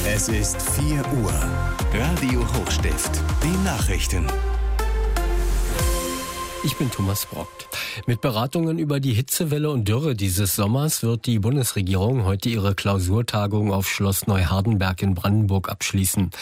Es ist 4 Uhr. Radio Hochstift. Die Nachrichten. Ich bin Thomas Brockt. Mit Beratungen über die Hitzewelle und Dürre dieses Sommers wird die Bundesregierung heute ihre Klausurtagung auf Schloss Neuhardenberg in Brandenburg abschließen.